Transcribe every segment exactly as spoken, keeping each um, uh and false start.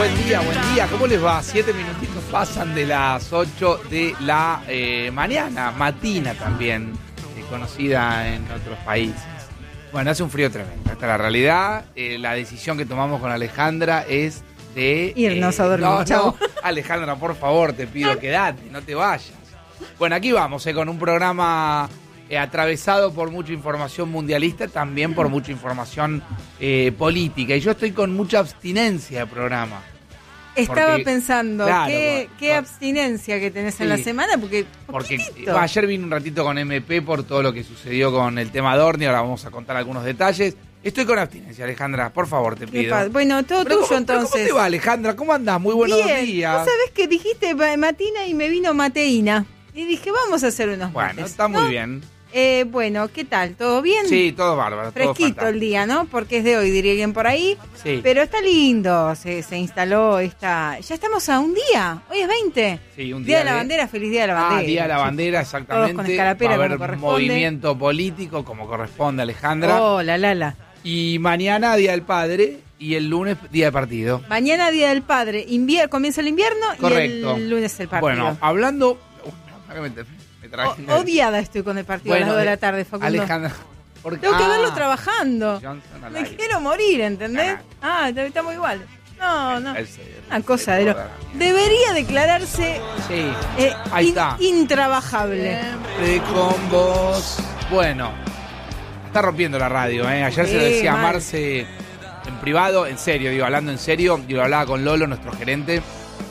Buen día, buen día. ¿Cómo les va? Siete minutitos pasan de las ocho de la eh, mañana, matina también, eh, conocida en otros países. Bueno, hace un frío tremendo. Esta es la realidad. Eh, la decisión que tomamos con Alejandra es de... irnos eh, a dormir, no, chau. no, Alejandra, por favor, te pido, quédate, no te vayas. Bueno, aquí vamos, eh, con un programa... Eh, atravesado por mucha información mundialista, también por mucha información eh, política. Y yo estoy con mucha abstinencia de programa. Estaba Porque, pensando, claro, ¿qué, con- qué con- abstinencia que tenés Sí. en la semana? Porque, Porque poquitito. eh, ayer vine un ratito con M P por todo lo que sucedió con el tema Dorni. Ahora vamos a contar algunos detalles. Estoy con abstinencia, Alejandra. Por favor, te ¿Qué pido. pasa? Bueno, todo Pero tuyo ¿cómo, pero entonces. ¿Cómo te va, Alejandra? ¿Cómo andás? Muy buenos Bien. días. Vos sabés que dijiste ma- matina y me vino mateína. Y dije, vamos a hacer unos Bueno, mates, está muy ¿no? bien. Eh, bueno, ¿qué tal? ¿Todo bien? Sí, todo bárbaro. todo Fresquito el fantástico. día, ¿no? Porque es de hoy, diría alguien por ahí. Sí. Pero está lindo, se, se instaló esta... Ya estamos a un día, hoy es veinte. Sí, un Día, día de la de- Bandera, feliz Día de la Bandera. Ah, Día de la chicos. Bandera, exactamente. Todos con escarapela, Va a haber como corresponde. movimiento político como corresponde, Alejandra. Oh, la la la. Y mañana Día del Padre y el lunes Día de Partido. Mañana Día del Padre, invier comienza el invierno Correcto. y el lunes el partido. Bueno, hablando... Uy, no, me, me traje- O- odiada estoy con el partido a las dos de la tarde, Facundo. Alejandra... porque- Tengo que ah, verlo trabajando. Johnson al Me aire. quiero morir, ¿entendés? Nah, Ah, está- estamos igual. No, no. Él se- Una cosa se de lo... toda la mierda. Debería declararse Sí, eh, ahí in- está. intrabajable. Siempre con vos. Bueno, está rompiendo la radio, ¿eh? Ayer se lo Sí, decía a mal. Marce en privado, en serio, digo, hablando en serio, y lo hablaba con Lolo, nuestro gerente.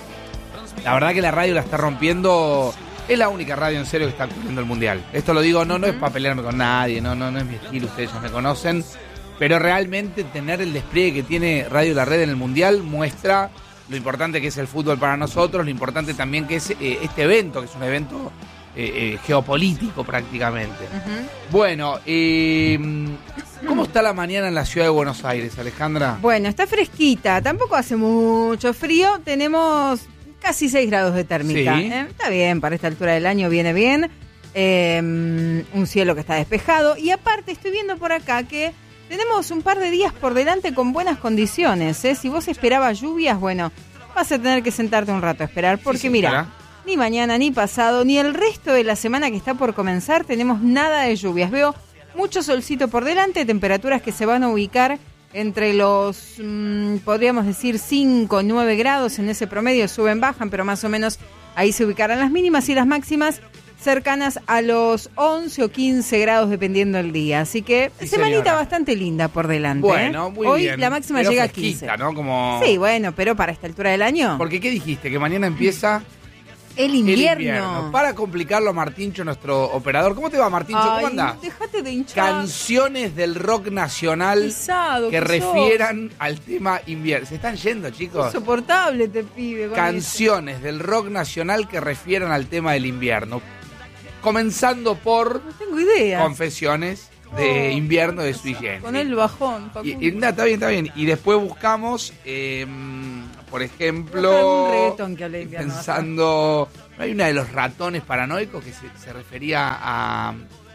La verdad que la radio la está rompiendo. Es la única radio en serio que está cubriendo el Mundial. Esto lo digo, no, no es para pelearme con nadie, no, no, no es mi estilo, ustedes ya me conocen. Pero realmente tener el despliegue que tiene Radio La Red en el Mundial muestra lo importante que es el fútbol para nosotros, lo importante también que es eh, este evento, que es un evento eh, eh, geopolítico prácticamente. Ujú. Bueno, eh, ¿cómo está la mañana en la ciudad de Buenos Aires, Alejandra? Bueno, está fresquita, tampoco hace mucho frío, tenemos casi seis grados de térmica. Sí. ¿eh? Está bien, para esta altura del año viene bien. Eh, un cielo que está despejado. Y aparte estoy viendo por acá que tenemos un par de días por delante con buenas condiciones. ¿eh? Si vos esperabas lluvias, bueno, vas a tener que sentarte un rato a esperar. Porque Sí, sí, mira, espera. ni mañana, ni pasado, ni el resto de la semana que está por comenzar tenemos nada de lluvias. Veo mucho solcito por delante, temperaturas que se van a ubicar entre los, mmm, podríamos decir, cinco, nueve grados en ese promedio, suben, bajan, pero más o menos ahí se ubicarán las mínimas y las máximas cercanas a los once o quince grados dependiendo del día. Así que Sí, semanita señora. bastante linda por delante. Bueno, ¿eh? muy Hoy bien. la máxima Pero llega a fresquita, quince. ¿no? Como... Sí, bueno, pero para esta altura del año, Porque, ¿qué dijiste? Que mañana empieza el el invierno. invierno. Para complicarlo, Martincho, nuestro operador. ¿Cómo te va, Martincho? Ay, ¿Cómo andás? Dejate de hinchar. Canciones del rock nacional Pesado que que sos. refieran al tema invierno. Se están yendo, chicos. Insoportable te pibe. con Canciones del rock nacional que refieran al tema del invierno. Comenzando por eso. No tengo idea. Confesiones de Oh, invierno de Sui Generis. Con el bajón, Facundo. Y, y, no, está bien, está bien. Y después buscamos, eh, por Busca ejemplo, algún reggaetón que hable de invierno, pensando, ¿no hay una de los ratones paranoicos que se, se refería a...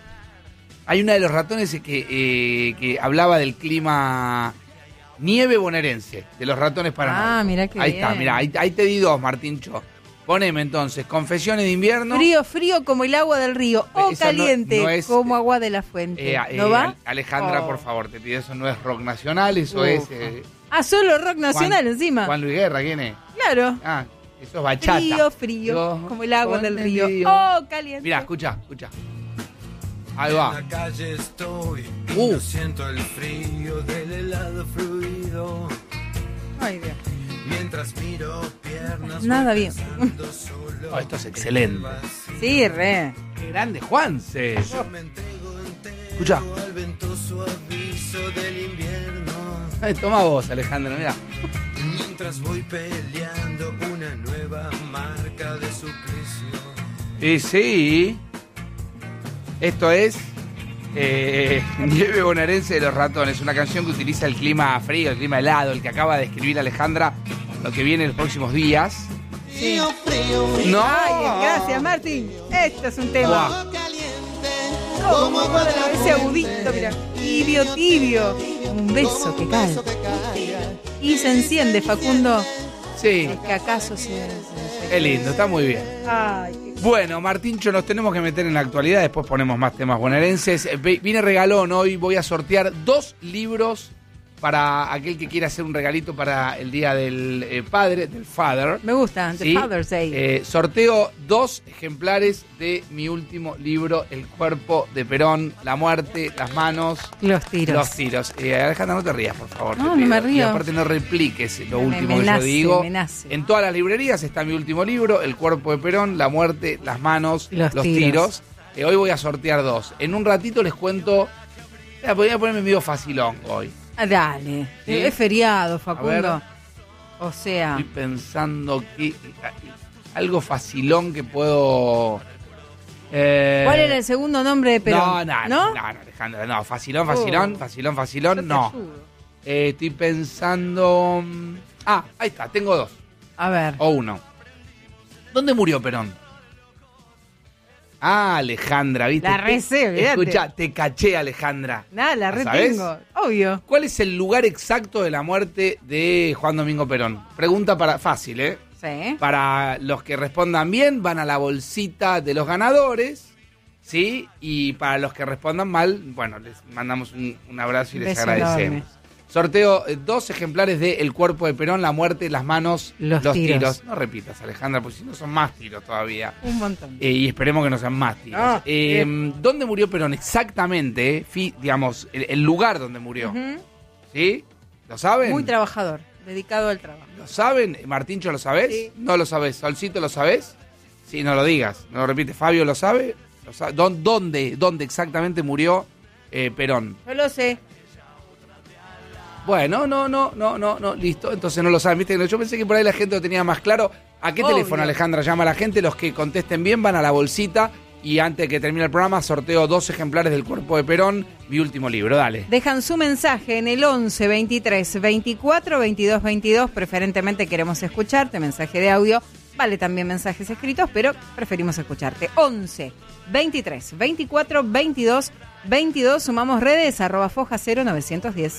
Hay una de los ratones que, eh, que hablaba del clima nieve bonaerense, de los ratones paranoicos. Ah, mirá qué Ahí bien. está, mirá, ahí, ahí te di dos, Martincho. Poneme entonces, Confesiones de invierno. Frío, frío como el agua del río. O Esa no- caliente no es- como agua de la fuente. Eh, eh, ¿No va? Al- Alejandra, Oh. por favor, te pido, eso no es rock nacional, eso Uf. es... eh, Ah, solo rock nacional Juan- encima. Juan Luis Guerra, ¿quién es? Claro. Ah, eso es bachata. Frío, frío, Yo como el agua con del el río. río. Oh, caliente. Mirá, escucha, escucha. Ahí va. En la calle estoy y Uh. no siento el frío del helado fluido. Ay, Dios. Mientras miro piernas Nada voy bien. pensando solo Oh, esto es excelente. Sí, re. Qué grande, Juanse. Yo me entrego entero Escucha. al ventoso aviso del invierno. Ay, toma vos, Alejandra, mirá. Mientras voy peleando una nueva marca de suplicio. Y sí. Esto es eh, Nieve bonaerense de los ratones, una canción que utiliza el clima frío, el clima helado, el que acaba de escribir Alejandra, lo que viene en los próximos días. Sí. ¡No! Ay, gracias, Martín. Esto es un tema. Buah. Como agua de la ese agudito, mira. Tibio, tibio. Un beso que cae. Y se enciende, Facundo. Sí. Es que acaso se... se- se- Es lindo, está muy bien. Ay, qué- Bueno, Martincho, nos tenemos que meter en la actualidad, después ponemos más temas bonaerenses. Eh, ve- Vine regalón, hoy voy a sortear dos libros para aquel que quiera hacer un regalito para el Día del eh, Padre, del Father. Me gusta, The ¿Sí? Father's Day. Eh, sorteo dos ejemplares de mi último libro, El cuerpo de Perón, la muerte, las manos, Los tiros. los tiros. Eh, Alejandra, no te rías, por favor. No, te no me pido. río. Y aparte no repliques lo Me- último me que nace, yo digo. me nace. En todas las librerías está mi último libro, El cuerpo de Perón, la muerte, las manos, Los los, tiros. tiros. Eh, hoy voy a sortear dos. En un ratito les cuento... Eh, podría ponerme medio facilón hoy. Ah, dale. ¿Sí? Es feriado, A Facundo. ver. O sea, Estoy pensando que... Algo facilón que puedo... eh, ¿cuál era el segundo nombre de Perón? No, no, ¿No? no, no, Alejandra, no, facilón, facilón, Oh. facilón, Yo facilón, te no. ayudo. Eh, estoy pensando... mm, Ah, ahí está, tengo dos, A ver. o uno. ¿Dónde murió Perón? Ah, Alejandra, ¿viste? La recé, olvídate. Escucha, te caché, Alejandra. Nada, la ¿La sabés? retengo. Obvio. ¿Cuál es el lugar exacto de la muerte de Juan Domingo Perón? Pregunta para fácil, ¿eh? Sí. Para los que respondan bien, van a la bolsita de los ganadores, ¿sí? Y para los que respondan mal, bueno, les mandamos un, un abrazo y les Beso agradecemos. enorme. Sorteo eh, dos ejemplares de El cuerpo de Perón, la muerte, las manos, Los los, tiros. tiros. No repitas, Alejandra, porque si no son más tiros todavía. Un montón. Eh, y esperemos que no sean más tiros. Ah, Eh, ¿Dónde murió Perón exactamente? eh? Fi- digamos, el, el lugar donde murió. Ujú. ¿Sí? ¿Lo saben? Muy trabajador, dedicado al trabajo. ¿Lo saben? Martincho, ¿lo sabés? Sí. ¿No lo sabés? ¿Solcito, lo sabés? Sí, no lo digas. No lo repite. ¿Fabio lo sabe? ¿Lo sabe? ¿Dó- ¿Dónde, dónde exactamente murió eh, Perón? Yo lo sé. Bueno, no, no, no, no, no, listo. Entonces no lo saben. ¿Viste? Yo pensé que por ahí la gente lo tenía más claro. ¿A qué Obvio. teléfono, Alejandra, llama a la gente? Los que contesten bien van a la bolsita y antes de que termine el programa sorteo dos ejemplares del cuerpo de Perón, mi último libro. Dale. Dejan su mensaje en el once, veintitrés, veinticuatro, veintidós, veintidós. Preferentemente queremos escucharte, mensaje de audio. Vale también mensajes escritos, pero preferimos escucharte. once, veintitrés, veinticuatro, veintidós, veintidós. Sumamos redes, arroba foja cero novecientos diez.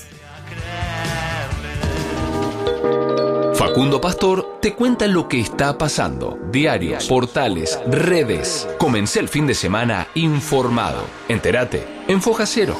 Facundo Pastor te cuenta lo que está pasando. Diarios, portales, redes. Comencé el fin de semana informado. Entérate en Foja Cero.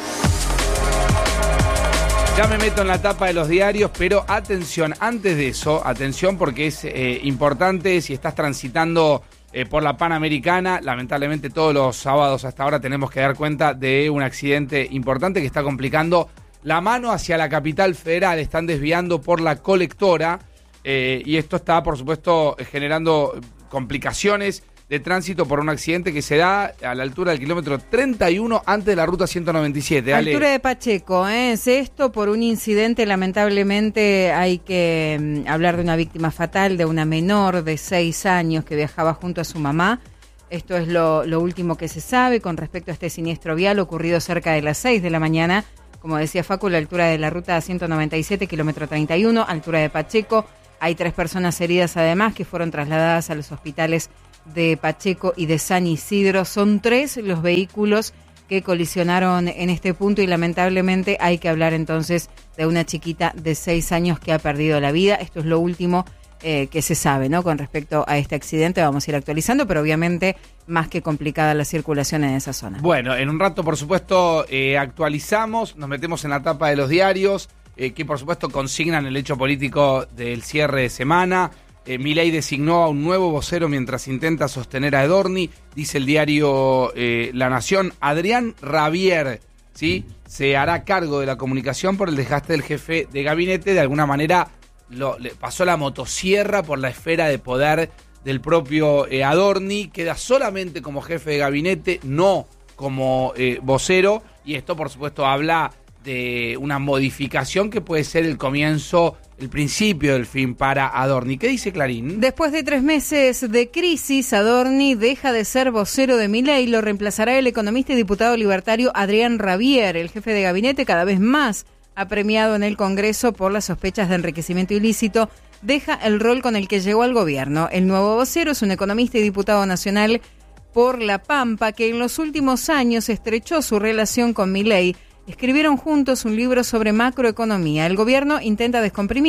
Ya me meto en la tapa de los diarios, pero atención, antes de eso, atención porque es eh, importante si estás transitando eh, por la Panamericana. Lamentablemente todos los sábados hasta ahora tenemos que dar cuenta de un accidente importante que está complicando la mano hacia la capital federal. Están desviando por la colectora eh, y esto está, por supuesto, generando complicaciones de tránsito por un accidente que se da a la altura del kilómetro treinta y uno antes de la ruta ciento noventa y siete. Dale. Altura de Pacheco, ¿eh? Es esto por un incidente, lamentablemente hay que mm, hablar de una víctima fatal, de una menor de seis años que viajaba junto a su mamá. Esto es lo, lo último que se sabe con respecto a este siniestro vial ocurrido cerca de las seis de la mañana. Como decía Facu, la altura de la ruta ciento noventa y siete, kilómetro treinta y uno, altura de Pacheco. Hay tres personas heridas además que fueron trasladadas a los hospitales de Pacheco y de San Isidro. Son tres los vehículos que colisionaron en este punto y lamentablemente hay que hablar entonces de una chiquita de seis años que ha perdido la vida. Esto es lo último eh, que se sabe, ¿no? Con respecto a este accidente vamos a ir actualizando, pero obviamente más que complicada la circulación en esa zona. Bueno, en un rato, por supuesto, eh, actualizamos, nos metemos en la tapa de los diarios, eh, que por supuesto consignan el hecho político del cierre de semana. Eh, Milei designó a un nuevo vocero mientras intenta sostener a Edorni, dice el diario eh, La Nación. Adrián Rabier, ¿sí? Se hará cargo de la comunicación por el desgaste del jefe de gabinete. De alguna manera lo, le pasó la motosierra por la esfera de poder del propio eh, Adorni. Queda solamente como jefe de gabinete, no como eh, vocero. Y esto, por supuesto, habla de una modificación que puede ser el comienzo, el principio del fin para Adorni. ¿Qué dice Clarín? Después de tres meses de crisis, Adorni deja de ser vocero de Milei, lo reemplazará el economista y diputado libertario Adrián Rabier. El jefe de gabinete, cada vez más apremiado en el Congreso por las sospechas de enriquecimiento ilícito, deja el rol con el que llegó al gobierno. El nuevo vocero es un economista y diputado nacional por La Pampa que en los últimos años estrechó su relación con Milei. Escribieron juntos un libro sobre macroeconomía. El gobierno intenta descomprimir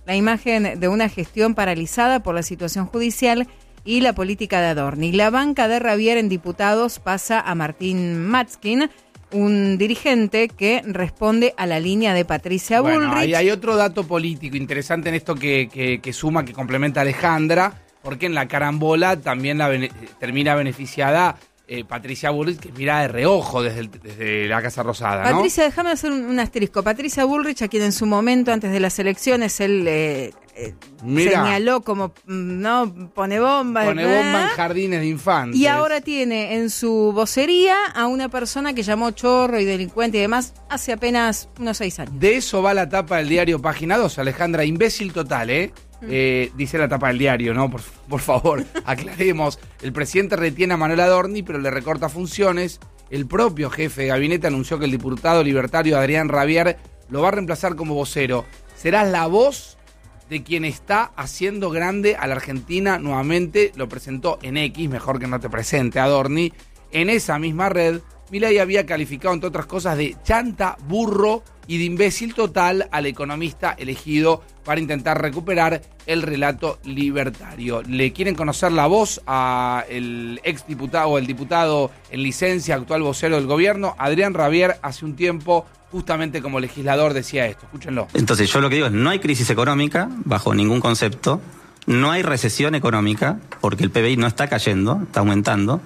la imagen de una gestión paralizada por la situación judicial y la política de Adorni. La banca de Ravier en diputados pasa a Martín Matzkin, un dirigente que responde a la línea de Patricia bueno, Bullrich. Hay, hay otro dato político interesante en esto que, que, que suma, que complementa a Alejandra, porque en la carambola también la bene, termina beneficiada eh, Patricia Bullrich, que mira de reojo desde, el, desde la Casa Rosada, ¿no? Patricia, déjame hacer un, un asterisco. Patricia Bullrich, a quien en su momento, antes de las elecciones, él eh, eh, señaló como, no, pone bomba. Pone bomba en jardines de infantes. Y ahora tiene en su vocería a una persona que llamó chorro y delincuente y demás hace apenas unos seis años. De eso va la tapa del diario Página dos, Alejandra, imbécil total, ¿eh? Eh, dice la tapa del diario, ¿no? Por, por favor, aclaremos. El presidente retiene a Manuel Adorni, pero le recorta funciones. El propio jefe de gabinete anunció que el diputado libertario Adrián Ravier lo va a reemplazar como vocero. Será la voz de quien está haciendo grande a la Argentina nuevamente. Lo presentó en X, mejor que no te presente, Adorni. En esa misma red, Milei había calificado, entre otras cosas, de chanta, burro y de imbécil total al economista elegido para intentar recuperar el relato libertario. ¿Le quieren conocer la voz a el exdiputado o el diputado en licencia, actual vocero del gobierno? Adrián Ravier hace un tiempo, justamente como legislador, decía esto. Escúchenlo. Entonces yo lo que digo es, no hay crisis económica bajo ningún concepto, no hay recesión económica porque el P B I no está cayendo, está aumentando.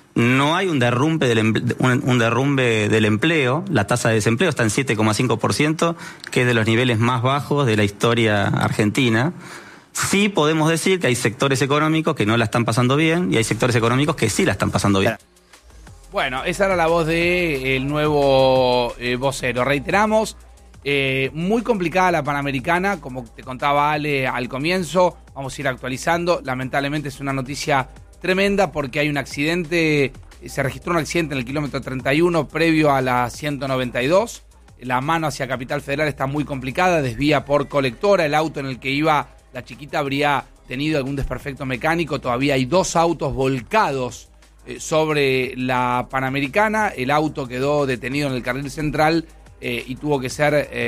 No hay un derrumbe del, emple- un, un derrumbe del empleo, la tasa de desempleo está en siete coma cinco por ciento, que es de los niveles más bajos de la historia argentina. Sí podemos decir que hay sectores económicos que no la están pasando bien y hay sectores económicos que sí la están pasando bien. Bueno, esa era la voz del nuevo eh, vocero. Reiteramos, eh, muy complicada la Panamericana, como te contaba Ale al comienzo, vamos a ir actualizando. Lamentablemente es una noticia tremenda porque hay un accidente, se registró un accidente en el kilómetro treinta y uno previo a la ciento noventa y dos. La mano hacia Capital Federal está muy complicada, desvía por colectora. El auto en el que iba la chiquita habría tenido algún desperfecto mecánico. Todavía hay dos autos volcados eh, sobre la Panamericana. El auto quedó detenido en el carril central eh, y tuvo que ser, eh,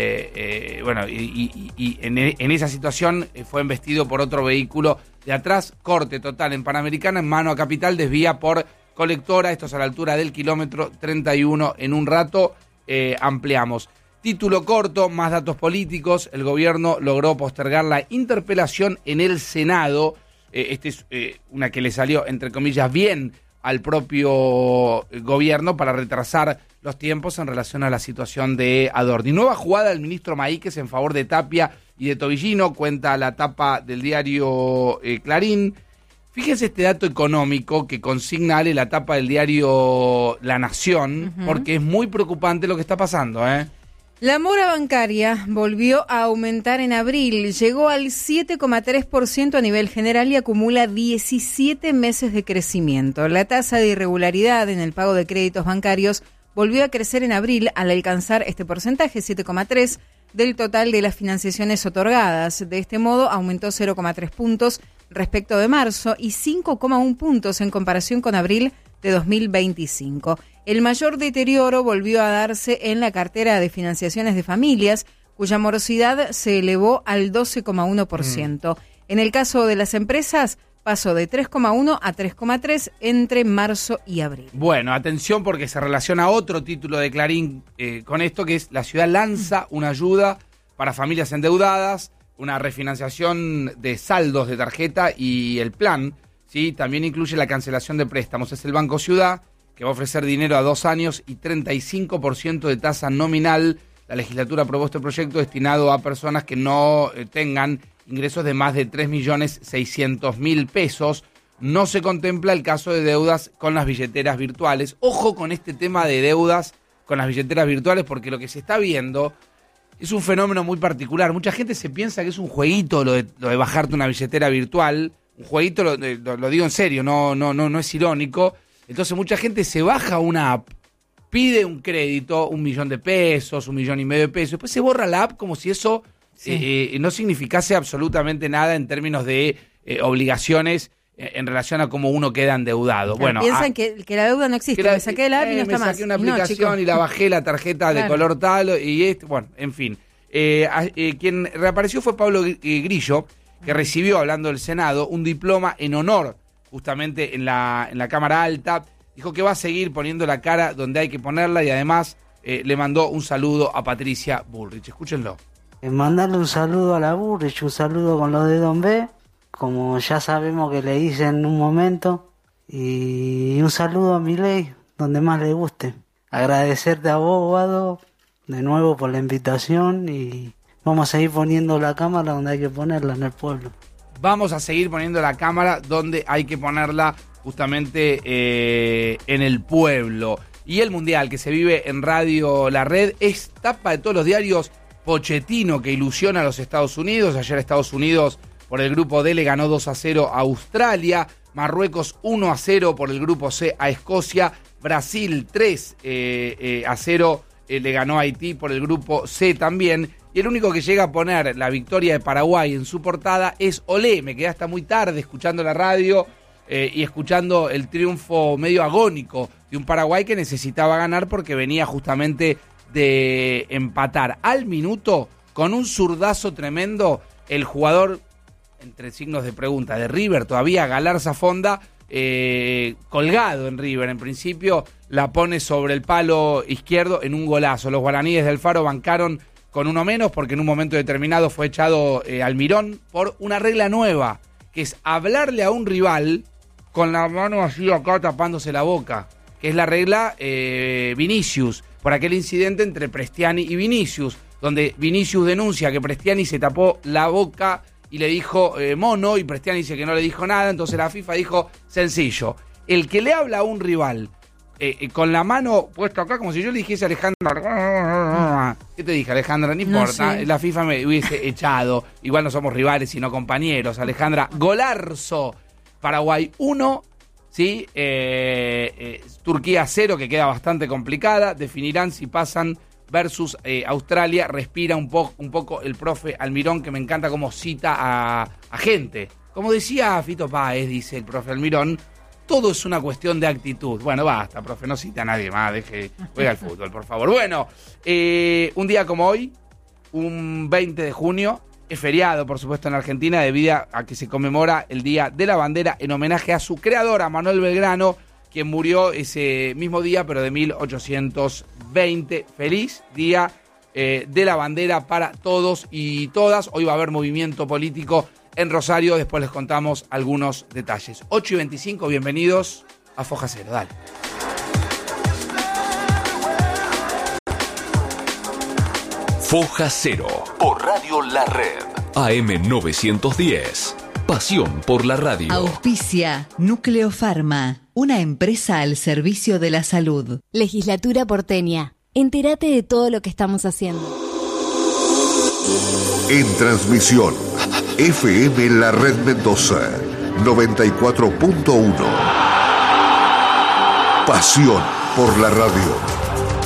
eh, bueno, y, y, y en, en esa situación eh, fue embestido por otro vehículo de atrás. Corte total en Panamericana, en mano a Capital, desvía por colectora. Esto es a la altura del kilómetro treinta y uno. En un rato eh, ampliamos. Título corto, más datos políticos. El gobierno logró postergar la interpelación en el Senado. Eh, este es eh, una que le salió, entre comillas, bien al propio gobierno para retrasar los tiempos en relación a la situación de Adorni. Nueva jugada del ministro Maíquez en favor de Tapia y de Tobillino, cuenta la tapa del diario eh, Clarín. Fíjense este dato económico que consigna Ale, la tapa del diario La Nación, uh-huh. porque es muy preocupante lo que está pasando, ¿eh? La mora bancaria volvió a aumentar en abril, llegó al siete coma tres por ciento a nivel general y acumula diecisiete meses de crecimiento. La tasa de irregularidad en el pago de créditos bancarios volvió a crecer en abril al alcanzar este porcentaje, siete coma tres, del total de las financiaciones otorgadas. De este modo, aumentó cero coma tres puntos respecto de marzo y cinco coma uno puntos en comparación con abril de dos mil veinticinco. El mayor deterioro volvió a darse en la cartera de financiaciones de familias, cuya morosidad se elevó al doce coma uno por ciento. Mm. En el caso de las empresas, pasó de tres coma uno a tres coma tres entre marzo y abril. Bueno, atención porque se relaciona a otro título de Clarín eh, con esto, que es: la ciudad lanza una ayuda para familias endeudadas, una refinanciación de saldos de tarjeta y el plan, ¿sí? También incluye la cancelación de préstamos. Es el Banco Ciudad, que va a ofrecer dinero a dos años y treinta y cinco por ciento de tasa nominal. La legislatura aprobó este proyecto destinado a personas que no eh, tengan ingresos de más de tres millones seiscientos mil pesos. No se contempla el caso de deudas con las billeteras virtuales. Ojo con este tema de deudas con las billeteras virtuales, porque lo que se está viendo es un fenómeno muy particular. Mucha gente se piensa que es un jueguito lo de, lo de bajarte una billetera virtual. Un jueguito, lo, lo, lo digo en serio, no, no, no, no es irónico. Entonces mucha gente se baja una app, pide un crédito, un millón de pesos, un millón y medio de pesos, después se borra la app como si eso sí. eh, no significase absolutamente nada en términos de eh, obligaciones eh, en relación a cómo uno queda endeudado. Claro, bueno, piensan a, que, que la deuda no existe, la, me saqué la app eh, y no está me más. saqué una No, aplicación chico. y la bajé la tarjeta claro. de color tal y este, bueno, en fin. Eh, eh, quien reapareció fue Pablo Grillo, que recibió, hablando del Senado, un diploma en honor justamente en la, en la Cámara Alta. Dijo que va a seguir poniendo la cara donde hay que ponerla y además eh, le mandó un saludo a Patricia Bullrich. Escúchenlo. Mandarle un saludo a la Bullrich, un saludo con los de Don B, como ya sabemos que le hice en un momento, y un saludo a Milei, donde más le guste. Agradecerte a vos, Guado, de nuevo por la invitación, y vamos a seguir poniendo la cámara donde hay que ponerla, en el pueblo. Vamos a seguir poniendo la cámara donde hay que ponerla, justamente eh, en el pueblo. Y el Mundial que se vive en Radio La Red es tapa de todos los diarios. Pochettino, que ilusiona a los Estados Unidos. Ayer Estados Unidos por el grupo D le ganó dos a cero a Australia. Marruecos uno a cero por el grupo C a Escocia. Brasil tres a cero eh, le ganó a Haití por el grupo C también. Y el único que llega a poner la victoria de Paraguay en su portada es Olé. Me quedé hasta muy tarde escuchando la radio eh, y escuchando el triunfo medio agónico de un Paraguay que necesitaba ganar porque venía justamente de empatar al minuto con un zurdazo tremendo el jugador, entre signos de pregunta, de River, todavía Galarza Fonda, eh, colgado en River. En principio la pone sobre el palo izquierdo en un golazo. Los guaraníes del Faro bancaron con uno menos porque en un momento determinado fue echado eh, Almirón por una regla nueva, que es hablarle a un rival con la mano así acá tapándose la boca, que es la regla eh, Vinicius, por aquel incidente entre Prestiani y Vinicius, donde Vinicius denuncia que Prestiani se tapó la boca y le dijo eh, mono, y Prestiani dice que no le dijo nada. Entonces la FIFA dijo, sencillo, el que le habla a un rival eh, eh, con la mano puesta acá, como si yo le dijese a Alejandra, ¿qué te dije, Alejandra? No importa, no sé. La FIFA me hubiese echado, igual no somos rivales sino compañeros. Alejandra, golarzo, Paraguay uno, ¿sí? Eh, eh, Turquía cero, que queda bastante complicada. Definirán si pasan versus eh, Australia. Respira un, po- un poco el profe Almirón, que me encanta cómo cita a, a gente. Como decía Fito Páez, dice el profe Almirón, todo es una cuestión de actitud. Bueno, basta, profe, no cita a nadie más, deje, juega al fútbol, por favor. Bueno, eh, un día como hoy, un veinte de junio, es feriado, por supuesto, en Argentina, debido a que se conmemora el Día de la Bandera en homenaje a su creadora, Manuel Belgrano, quien murió ese mismo día, pero de mil ochocientos veinte. Feliz Día eh, de la Bandera para todos y todas. Hoy va a haber movimiento político en Rosario, después les contamos algunos detalles. ocho y veinticinco, bienvenidos a Foja Cero, dale. Foja Cero, por Radio La Red, A M novecientos diez. Pasión por la radio. Auspicia Núcleo Pharma, una empresa al servicio de la salud. Legislatura porteña. Entérate de todo lo que estamos haciendo. En transmisión, F M La Red Mendoza, noventa y cuatro punto uno. Pasión por la radio.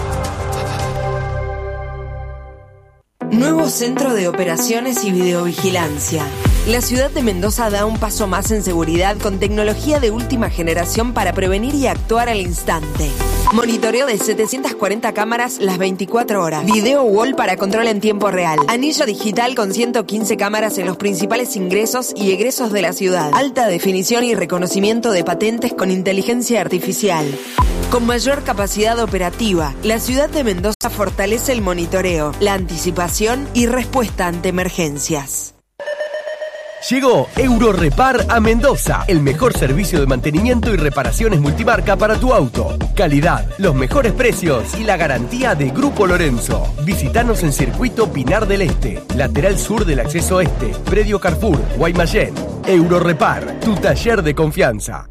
Nuevo Centro de Operaciones y Videovigilancia. La ciudad de Mendoza da un paso más en seguridad con tecnología de última generación para prevenir y actuar al instante. Monitoreo de setecientas cuarenta cámaras las veinticuatro horas. Video wall para control en tiempo real. Anillo digital con ciento quince cámaras en los principales ingresos y egresos de la ciudad. Alta definición y reconocimiento de patentes con inteligencia artificial. Con mayor capacidad operativa, la ciudad de Mendoza fortalece el monitoreo, la anticipación y respuesta ante emergencias. Llegó Eurorepar a Mendoza, el mejor servicio de mantenimiento y reparaciones multimarca para tu auto. Calidad, los mejores precios y la garantía de Grupo Lorenzo. Visítanos en Circuito Pinar del Este, lateral sur del acceso este, Predio Carrefour, Guaymallén. Eurorepar, tu taller de confianza.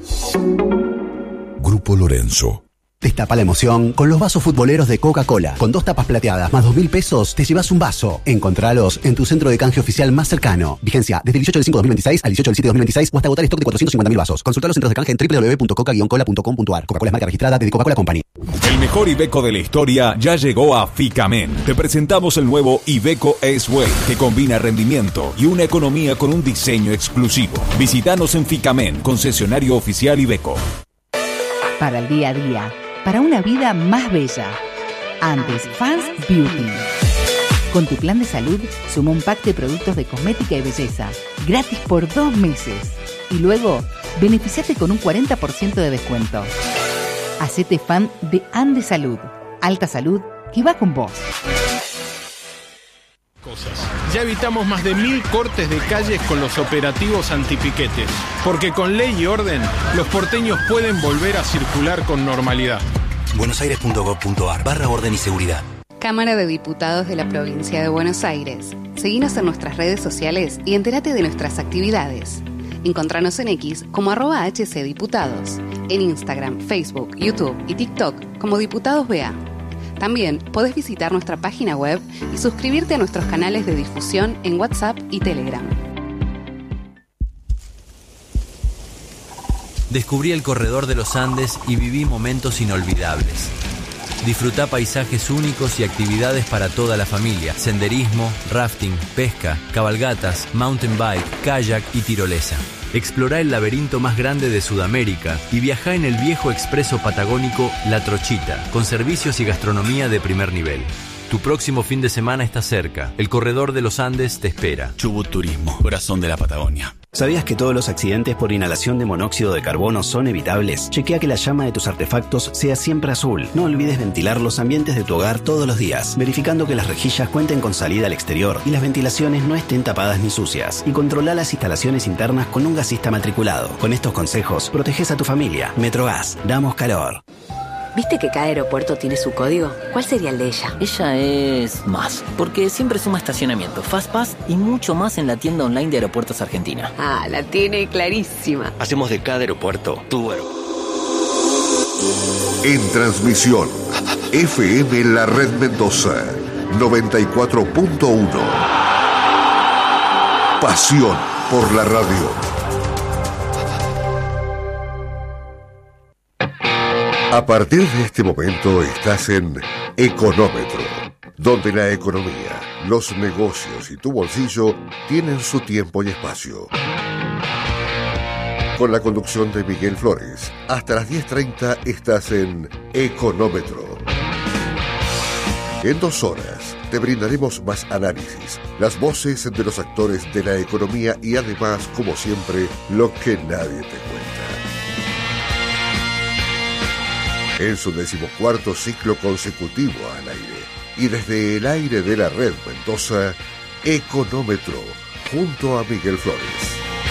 Grupo Lorenzo. Destapa la emoción con los vasos futboleros de Coca-Cola. Con dos tapas plateadas más dos mil pesos, te llevas un vaso. Encontralos en tu centro de canje oficial más cercano. Vigencia desde el dieciocho del cinco de dos mil veintiséis al dieciocho del siete de dos mil veintiséis o hasta agotar stock de cuatrocientos cincuenta mil vasos. Consulta los centros de canje en doble u doble u doble u punto coca guion cola punto com punto a r. Coca-Cola es marca registrada de Coca-Cola Company. El mejor Iveco de la historia ya llegó a Ficamen. Te presentamos el nuevo Iveco S-Way, que combina rendimiento y una economía con un diseño exclusivo. Visítanos en Ficamen, concesionario oficial Iveco. Para el día a día, para una vida más bella. Andes Fans Beauty. Con tu plan de salud, suma un pack de productos de cosmética y belleza, gratis por dos meses. Y luego, beneficiate con un cuarenta por ciento de descuento. Hacete fan de Ande Salud. Alta salud que va con vos. Cosas. Ya evitamos más de mil cortes de calles con los operativos antipiquetes, porque con ley y orden, los porteños pueden volver a circular con normalidad. buenosaires.gov.ar barra orden y seguridad. Cámara de Diputados de la Provincia de Buenos Aires. Seguinos en nuestras redes sociales y entérate de nuestras actividades. Encontranos en X como arroba hcdiputados, en Instagram, Facebook, YouTube y TikTok como Diputados B A. También podés visitar nuestra página web y suscribirte a nuestros canales de difusión en WhatsApp y Telegram. Descubrí el Corredor de los Andes y viví momentos inolvidables. Disfrutá paisajes únicos y actividades para toda la familia. Senderismo, rafting, pesca, cabalgatas, mountain bike, kayak y tirolesa. Explorá el laberinto más grande de Sudamérica y viajá en el viejo expreso patagónico La Trochita, con servicios y gastronomía de primer nivel. Tu próximo fin de semana está cerca. El Corredor de los Andes te espera. Chubut Turismo, corazón de la Patagonia. ¿Sabías que todos los accidentes por inhalación de monóxido de carbono son evitables? Chequea que la llama de tus artefactos sea siempre azul. No olvides ventilar los ambientes de tu hogar todos los días, verificando que las rejillas cuenten con salida al exterior y las ventilaciones no estén tapadas ni sucias. Y controla las instalaciones internas con un gasista matriculado. Con estos consejos, proteges a tu familia. Metrogas, damos calor. ¿Viste que cada aeropuerto tiene su código? ¿Cuál sería el de ella? Ella es más, porque siempre suma estacionamiento, Fastpass y mucho más en la tienda online de Aeropuertos Argentina. Ah, la tiene clarísima. Hacemos de cada aeropuerto tu aeropuerto. En transmisión, F M La Red Mendoza, noventa y cuatro punto uno. Pasión por la radio. A partir de este momento estás en Económetro, donde la economía, los negocios y tu bolsillo tienen su tiempo y espacio. Con la conducción de Miguel Flores, hasta las diez treinta estás en Económetro. En dos horas te brindaremos más análisis, las voces de los actores de la economía y además, como siempre, lo que nadie te cuenta. En su decimocuarto ciclo consecutivo al aire y desde el aire de la Red Mendoza, Económetro, junto a Miguel Flores.